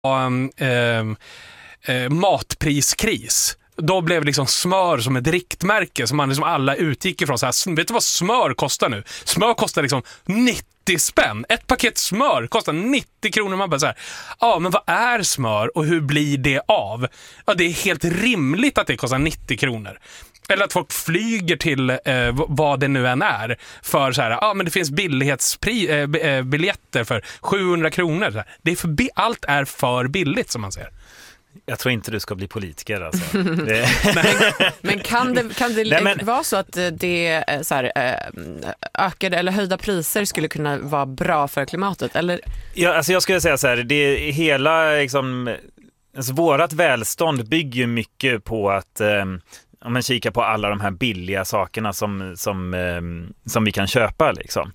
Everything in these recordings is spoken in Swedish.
matpriskris. Då blev liksom smör som ett riktmärke som man liksom alla utgick ifrån. Så här, vet du vad smör kostar nu? Smör kostar liksom 90 spänn. Ett paket smör kostar 90 kronor. Man bara så här, ja men vad är smör och hur blir det av? Ja, det är helt rimligt att det kostar 90 kronor. Eller att folk flyger till vad det nu än är för så här, ja men det finns biljetter för 700 kronor. Så här. Det är allt är för billigt som man ser. Jag tror inte du ska bli politiker alltså. Men kan det vara så att det så här, ökade eller höjda priser skulle kunna vara bra för klimatet? Eller? Ja, alltså jag skulle säga så här, det är hela liksom, alltså vårat välstånd bygger mycket på att om man kikar på alla de här billiga sakerna som vi kan köpa liksom.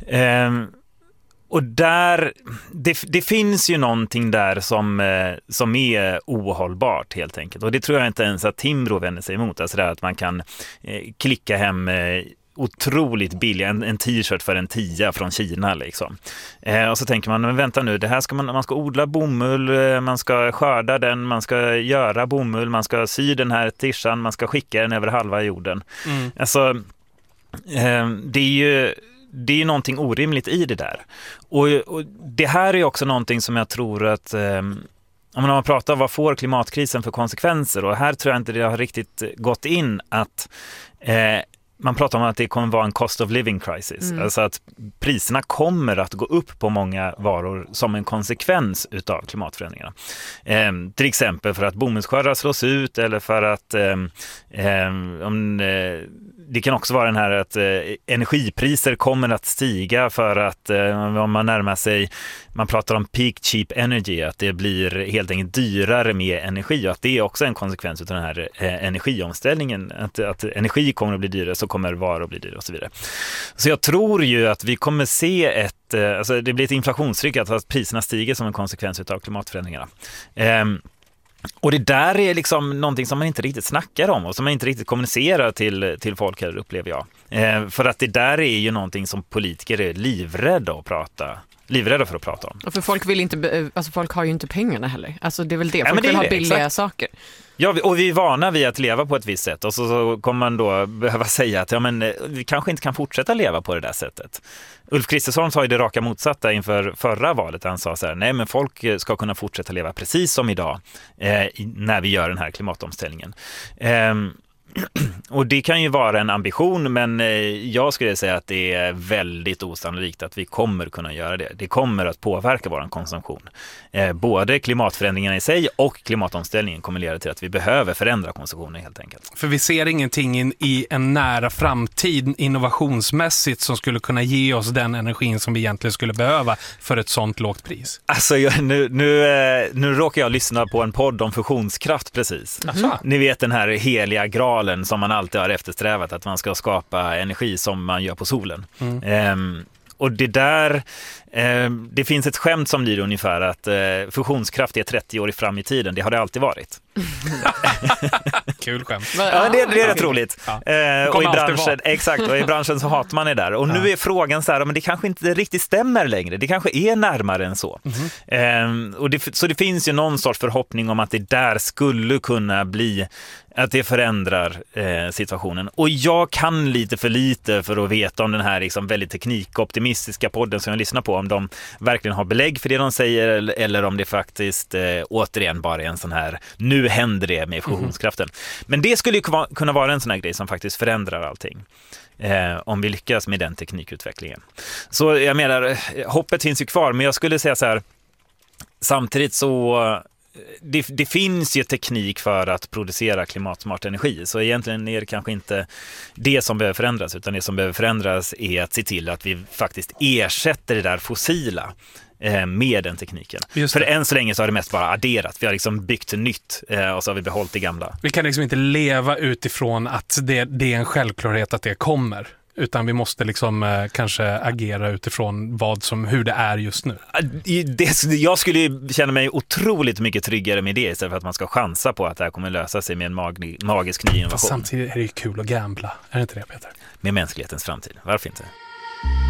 Och där, det finns ju någonting där som är ohållbart helt enkelt. Och det tror jag inte ens att Timbro vänder sig emot. Alltså det att man kan klicka hem otroligt billig, en t-shirt för en 10 från Kina liksom. Och så tänker man, men vänta nu, det här man ska odla bomull, man ska skörda den, man ska göra bomull, man ska sy den här tishan, man ska skicka den över halva jorden. Alltså, det är ju någonting orimligt i det där. Och det här är också någonting som jag tror att om man pratar om vad får klimatkrisen för konsekvenser, och här tror jag inte det har riktigt gått in att man pratar om att det kommer vara en cost of living crisis. Alltså att priserna kommer att gå upp på många varor som en konsekvens utav klimatförändringarna. Till exempel för att bomullsskördar slås ut, eller för att det kan också vara den här att energipriser kommer att stiga för att om man närmar sig, man pratar om peak cheap energy, att det blir helt enkelt dyrare med energi, och att det är också en konsekvens av den här energiomställningen, att energi kommer att bli dyrare, så kommer varor att bli dyrare och så vidare. Så jag tror ju att vi kommer se alltså det blir ett inflationstryck, att priserna stiger som en konsekvens av klimatförändringarna. Och det där är liksom någonting som man inte riktigt snackar om och som man inte riktigt kommunicerar till folk här, upplever jag. För att det där är ju någonting som politiker är livrädda för att prata om. Och för folk vill inte, alltså folk har ju inte pengarna heller. Alltså det är väl det, folk vill ha billiga saker. Ja, och vi är vana vid att leva på ett visst sätt, och så kommer man då behöva säga att vi kanske inte kan fortsätta leva på det där sättet. Ulf Kristersson sa ju det raka motsatta inför förra valet. Han sa så här, nej men folk ska kunna fortsätta leva precis som idag när vi gör den här klimatomställningen. Och det kan ju vara en ambition, men jag skulle säga att det är väldigt osannolikt att vi kommer kunna göra det. Det kommer att påverka vår konsumtion. Både klimatförändringarna i sig och klimatomställningen kommer leda till att vi behöver förändra konsumtionen helt enkelt. För vi ser ingenting i en nära framtid innovationsmässigt som skulle kunna ge oss den energin som vi egentligen skulle behöva för ett sånt lågt pris. Alltså nu råkar jag lyssna på en podd om fusionskraft precis. Ni vet den här heliga graalen som man alltid har eftersträvat, att man ska skapa energi som man gör på solen. Och det där, det finns ett skämt som lyder ungefär att fusionskraft är 30 år fram i tiden. Det har det alltid varit. Kul skämt. Ja, det är rätt roligt. Ja. Och i branschen, exakt, och i branschen så hatar man det där. Och nu är frågan så här, men det kanske inte riktigt stämmer längre. Det kanske är närmare än så. Så det finns ju någon sorts förhoppning om att det där skulle kunna bli, att det förändrar situationen. Och jag kan lite för lite för att veta om den här liksom väldigt teknikoptimistiska podden som jag lyssnar på, om de verkligen har belägg för det de säger, eller om det faktiskt återigen bara är en sån här, nu händer det med fusionskraften. Men det skulle ju kunna vara en sån här grej som faktiskt förändrar allting. Om vi lyckas med den teknikutvecklingen. Så jag menar, hoppet finns ju kvar, men jag skulle säga så här, samtidigt så det finns ju teknik för att producera klimatsmart energi, så egentligen är det kanske inte det som behöver förändras, utan det som behöver förändras är att se till att vi faktiskt ersätter det där fossila med den tekniken. För än så länge så har det mest bara adderat. Vi har liksom byggt nytt och så har vi behållit det gamla. Vi kan liksom inte leva utifrån att det är en självklarhet att det kommer. Utan vi måste liksom kanske agera utifrån hur det är just nu. Jag skulle känna mig otroligt mycket tryggare med det, istället för att man ska chansa på att det här kommer lösa sig med en magisk ny innovation. Fast samtidigt är det ju kul att gambla. Är det inte det, Peter? Med mänsklighetens framtid. Varför inte?